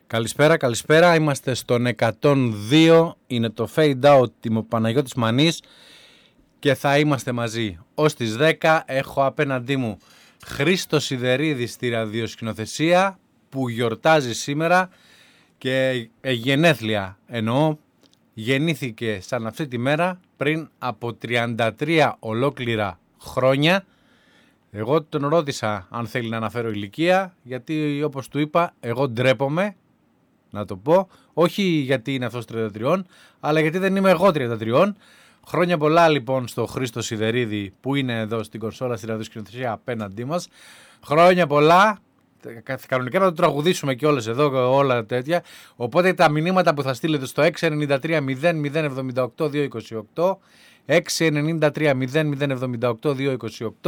Καλησπέρα, καλησπέρα. Είμαστε στον 102. Είναι το Fade Out, είμαι ο Παναγιώτης Μανής και θα είμαστε μαζί ως τις 10. Έχω απέναντί μου Χρήστο Σιδερίδη στη ραδιοσκηνοθεσία που γιορτάζει σήμερα και γενέθλια εννοώ. Γεννήθηκε σαν αυτή τη μέρα πριν από 33 ολόκληρα χρόνια. Εγώ τον ρώτησα αν θέλει να αναφέρω ηλικία, γιατί όπως του είπα εγώ ντρέπομαι να το πω, όχι γιατί είναι αυτός 33, αλλά γιατί δεν είμαι εγώ 33. Χρόνια πολλά λοιπόν στο Χρήστο Σιδερίδη που είναι εδώ στην κονσόλα στη ραδιοσκηνοθεσία απέναντί μας. Χρόνια πολλά. Κανονικά να το τραγουδήσουμε και όλες εδώ, όλα τέτοια. Οπότε τα μηνύματα που θα στείλετε στο 693 0078 228, 693 0078 228,